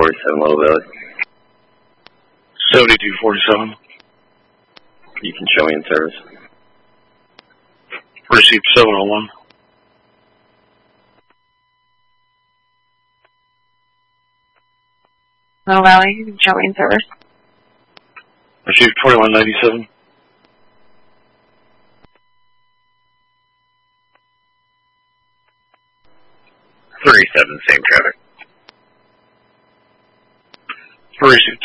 4247 Little Valley. 7247. You can show me in service. Received 701. Little Valley, you can show me in service. Received 2197. Same traffic. Received